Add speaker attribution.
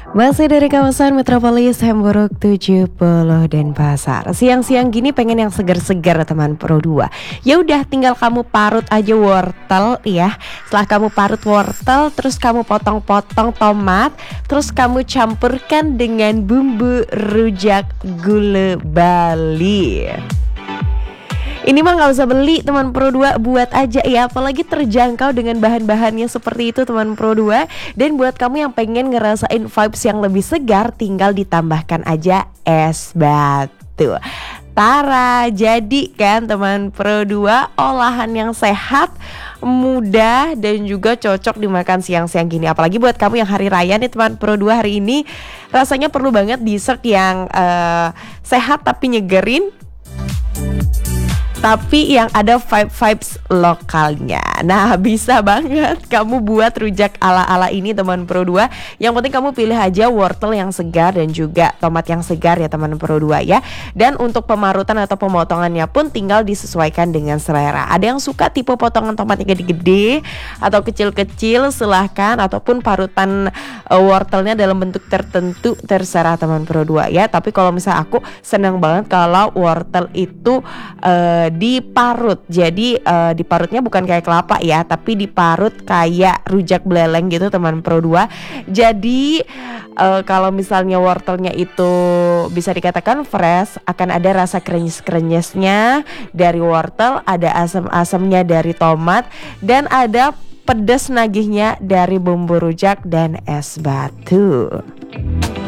Speaker 1: Masih dari kawasan Metropolis Hamburg 70 Denpasar. Siang-siang gini pengen yang segar-segar teman Pro 2. Ya udah tinggal kamu parut aja wortel ya. Setelah kamu parut wortel, terus kamu potong-potong tomat, terus kamu campurkan dengan bumbu rujak gule Bali. Ini mah nggak usah beli teman Pro 2, buat aja ya. Apalagi terjangkau dengan bahan-bahannya seperti itu teman Pro 2. Dan buat kamu yang pengen ngerasain vibes yang lebih segar, tinggal ditambahkan aja es batu. Tara, jadi kan teman Pro 2, olahan yang sehat, mudah, dan juga cocok dimakan siang-siang gini. Apalagi buat kamu yang hari raya nih teman Pro 2 hari ini, rasanya perlu banget dessert yang sehat tapi nyegerin, tapi yang ada vibes lokalnya. Nah, bisa banget kamu buat rujak ala-ala ini teman Pro 2. Yang penting kamu pilih aja wortel yang segar dan juga tomat yang segar ya teman Pro 2 ya. Dan untuk pemarutan atau pemotongannya pun tinggal disesuaikan dengan selera. Ada yang suka tipe potongan tomatnya gede-gede atau kecil-kecil, silahkan. Ataupun parutan wortelnya dalam bentuk tertentu, terserah teman Pro 2 ya. Tapi kalau misalnya aku senang banget kalau wortel itu diparut. Jadi diparutnya bukan kayak kelapa ya, tapi diparut kayak rujak beleleng gitu teman Pro 2. Jadi kalau misalnya wortelnya itu bisa dikatakan fresh, akan ada rasa krenyes-krenyesnya dari wortel, ada asam-asamnya dari tomat, dan ada pedas nagihnya dari bumbu rujak dan es batu.